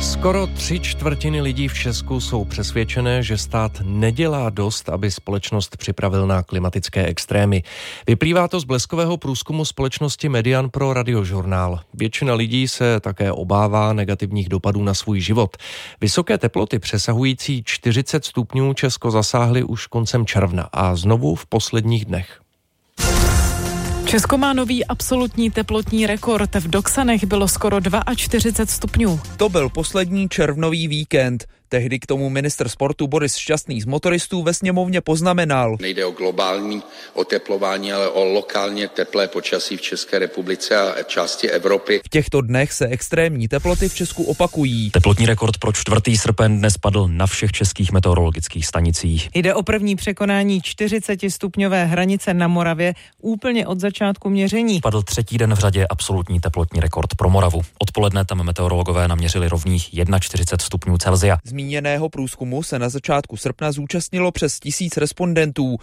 Skoro 3/4 lidí v Česku jsou přesvědčené, že stát nedělá dost, aby společnost připravil na klimatické extrémy. Vyplývá to z bleskového průzkumu společnosti Median pro Radiožurnál. Většina lidí se také obává negativních dopadů na svůj život. Vysoké teploty přesahující 40 stupňů Česko zasáhly už koncem června a znovu v posledních dnech. Česko má nový absolutní teplotní rekord. V Doksanech bylo skoro 42 stupňů. To byl poslední červnový víkend. Tehdy k tomu ministr sportu Boris Šťastný z motoristů ve sněmovně poznamenal. Nejde o globální oteplování, ale o lokálně teplé počasí v České republice a části Evropy. V těchto dnech se extrémní teploty v Česku opakují. Teplotní rekord pro 4. srpen dnes padl na všech českých meteorologických stanicích. Jde o první překonání 40stupňové hranice na Moravě úplně od začátku měření. Padl 3. den v řadě absolutní teplotní rekord pro Moravu. Odpoledne tam meteorologové naměřili rovných 41 stupňů Celsia. Zmíněného průzkumu se na začátku srpna zúčastnilo přes 1000 respondentů.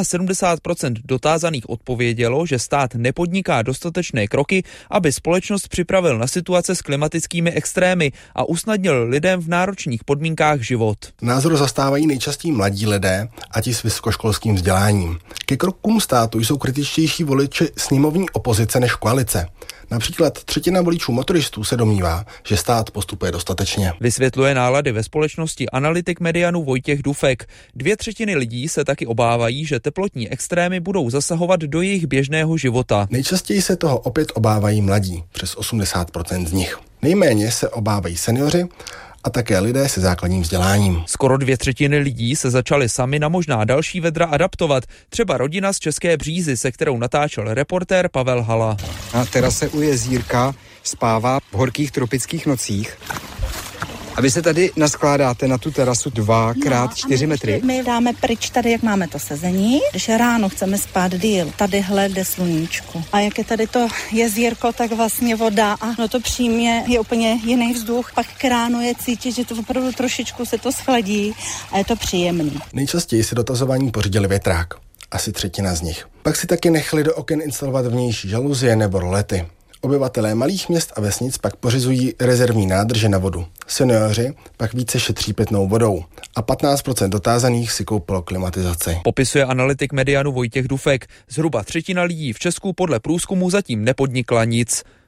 72% dotázaných odpovědělo, že stát nepodniká dostatečné kroky, aby společnost připravil na situace s klimatickými extrémy a usnadnil lidem v náročných podmínkách život. Názor zastávají nejčastěji mladí lidé a ti s vysokoškolským vzděláním. Ke krokům státu jsou kritičtější voliči sněmovní opozice než koalice. Například 1/3 voličů motoristů se domnívá, že stát postupuje dostatečně. Vysvětluje nálady ve společnosti analytik Medianu Vojtěch Dufek. 2/3 lidí se taky obávají, že teplotní extrémy budou zasahovat do jejich běžného života. Nejčastěji se toho opět obávají mladí, přes 80% z nich. Nejméně se obávají seniori a také lidé se základním vzděláním. Skoro 2/3 lidí se začaly sami na možná další vedra adaptovat. Třeba rodina z České Břízy, se kterou natáčel reportér Pavel Hala. Na terase u jezírka spává v horkých tropických nocích. A vy se tady naskládáte na tu terasu 2x4 metry? My dáme pryč tady, jak máme to sezení, když ráno chceme spát díl. Tadyhle jde sluníčku. A jak je tady to jezírko, tak vlastně voda a no to přímě je úplně jiný vzduch. Pak k ránu je cítit, že to opravdu trošičku se to schladí a je to příjemný. Nejčastěji si dotazování pořídili větrák. Asi 1/3 z nich. Pak si taky nechali do oken instalovat vnější žaluzie nebo rolety. Obyvatelé malých měst a vesnic pak pořizují rezervní nádrže na vodu. Senioři pak více šetří pitnou vodou a 15% dotázaných si koupilo klimatizaci. Popisuje analytik Medianu Vojtěch Dufek. Zhruba 1/3 lidí v Česku podle průzkumu zatím nepodnikla nic.